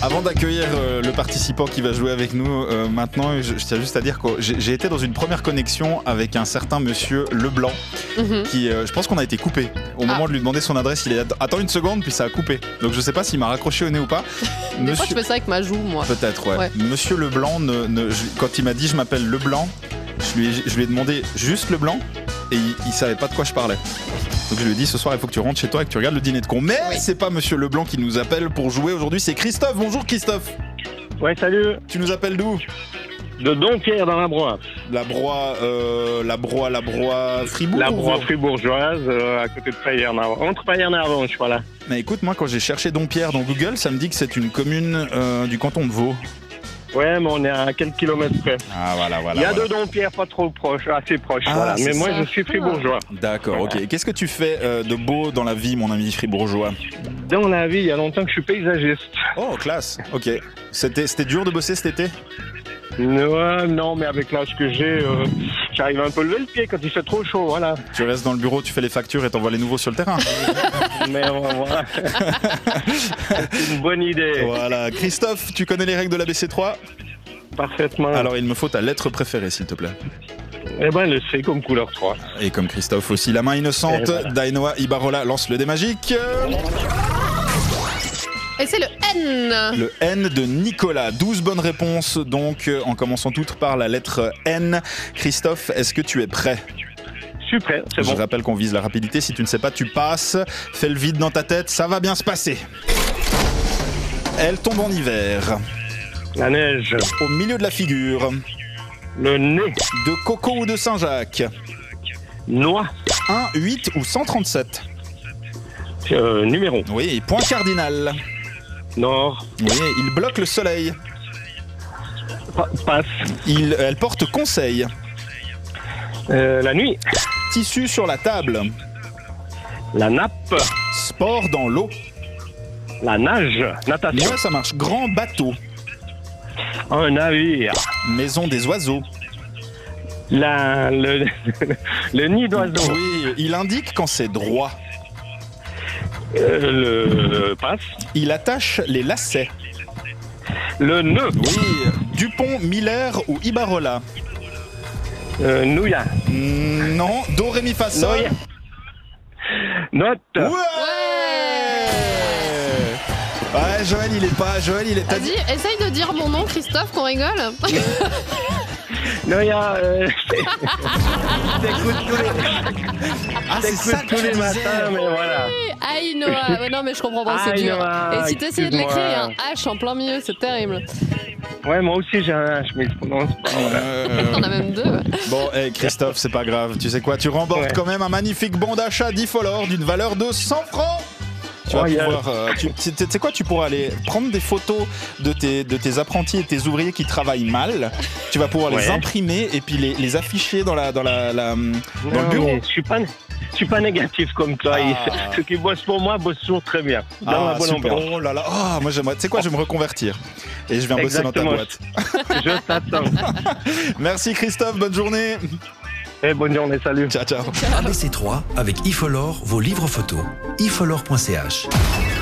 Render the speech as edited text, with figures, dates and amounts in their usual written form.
Avant d'accueillir le participant qui va jouer avec nous maintenant, je tiens juste à dire que j'ai été dans une première connexion avec un certain monsieur Leblanc qui, je pense qu'on a été coupé. Au moment de lui demander son adresse, il est attends une seconde, puis ça a coupé. Donc je sais pas s'il m'a raccroché au nez ou pas. Des fois, je fais ça avec ma joue, moi. Peut-être, ouais. Monsieur Leblanc, quand il m'a dit je m'appelle Leblanc, je lui ai demandé juste Leblanc et il savait pas de quoi je parlais. Donc je lui ai dit ce soir il faut que tu rentres chez toi et que tu regardes le dîner de con. Mais c'est pas monsieur Leblanc qui nous appelle pour jouer aujourd'hui, c'est Christophe. Bonjour Christophe. Ouais, salut. Tu nous appelles d'où? De Dompierre dans la Broye. La Broye Fribourg. La Broye fribourgeoise, à côté de Payerne-Arvanche. Entre Payerne-Arvanche, voilà. Mais écoute, moi quand j'ai cherché Dompierre dans Google, ça me dit que c'est une commune du canton de Vaud. Ouais, mais on est à quelques kilomètres près. Ah voilà. Il y a deux Dompierre pas trop proches, assez proches, voilà. Mais moi, je suis fribourgeois. D'accord, ok. Qu'est-ce que tu fais de beau dans la vie, mon ami fribourgeois? Dans la vie, il y a longtemps que je suis paysagiste. Oh, classe, ok. C'était dur de bosser cet été? Non, mais avec l'âge que j'ai, j'arrive un peu à lever le pied quand il fait trop chaud, voilà. Tu restes dans le bureau, tu fais les factures et t'envoies les nouveaux sur le terrain. Mais voilà. C'est une bonne idée. Voilà. Christophe, tu connais les règles de l'ABC3? Parfaitement. Alors, il me faut ta lettre préférée, s'il te plaît. Eh ben, le C comme couleur 3. Et comme Christophe aussi, la main innocente. Voilà. Dainoa Ibarola lance le dé magique. Et c'est le N. Le N de Nicolas. 12 bonnes réponses, donc, en commençant toutes par la lettre N. Christophe, est-ce que tu es prêt? Je suis prêt, c'est bon. Je rappelle qu'on vise la rapidité. Si tu ne sais pas, tu passes. Fais le vide dans ta tête, ça va bien se passer. Elle tombe en hiver. La neige. Au milieu de la figure. Le nez. De Coco ou de Saint-Jacques. Noix. 1, 8 ou 137. Numéro. Oui, point cardinal. Nord. Oui, il bloque le soleil. Passe. Elle porte conseil. La nuit. Tissu sur la table. La nappe. Sport dans l'eau. La nage. Natation. Ouais, ça marche. Grand bateau. Un navire. Maison des oiseaux. Le nid d'oiseau. Oui, il indique quand c'est droit. Le passe. Il attache les lacets. Le nœud. Oui, Dupont, Miller ou Ibarola. Nouilla. Non, Do, Ré, Mi, Fa, Sol. Nouilla. Note. Ouais. Ouais, Joël, il est pas... Vas-y, essaye de dire mon nom, Christophe, qu'on rigole. Nouilla. T'écoutes tous les matins, mais voilà. Aïnoa. Ouais, non, mais je comprends pas, c'est dur. Et si t'essayais de l'écrire, il y a un H en plein milieu, c'est terrible. Ouais, moi aussi j'ai un H, mais je prononce pas. T'en as même deux. Bon, Christophe, c'est pas grave. Tu sais quoi, tu remportes quand même un magnifique bon d'achat d'Ifolor d'une valeur de 100 francs. Tu vas pouvoir, tu sais quoi, tu pourras aller prendre des photos de tes apprentis et tes ouvriers qui travaillent mal. Tu vas pouvoir les imprimer et puis les afficher dans le bureau. Je suis pas négatif comme toi. Ceux qui bossent pour moi bossent toujours très bien. Dans la bonne ambiance. Oh là là. Oh, moi j'aimerais. Tu sais quoi, je vais me reconvertir et je viens bosser dans ta boîte. Je t'attends. Merci Christophe, bonne journée. Et bonne journée, salut. Ciao, ciao. ABC3 avec Ifolor, vos livres photos. ifolor.ch